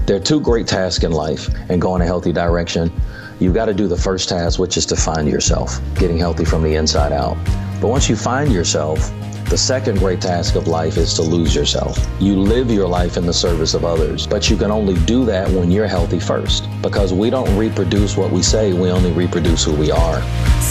There are two great tasks in life and go in a healthy direction. You've got to do the first task, which is to find yourself, getting healthy from the inside out. But once you find yourself, the second great task of life is to lose yourself. You live your life in the service of others, but you can only do that when you're healthy first, because we don't reproduce what we say, we only reproduce who we are.